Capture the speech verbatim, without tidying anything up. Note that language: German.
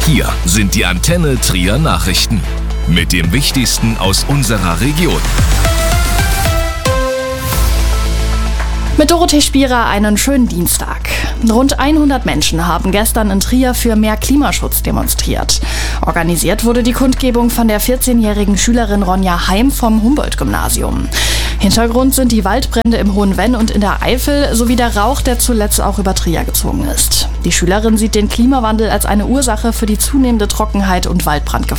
Hier sind die Antenne Trier Nachrichten mit dem Wichtigsten aus unserer Region. Mit Dorothee Spierer einen schönen Dienstag. Rund hundert Menschen haben gestern in Trier für mehr Klimaschutz demonstriert. Organisiert wurde die Kundgebung von der vierzehnjährigen Schülerin Ronja Heim vom Humboldt-Gymnasium. Hintergrund sind die Waldbrände im Hohen Venn und in der Eifel sowie der Rauch, der zuletzt auch über Trier gezogen ist. Die Schülerin sieht den Klimawandel als eine Ursache für die zunehmende Trockenheit und Waldbrandgefahr.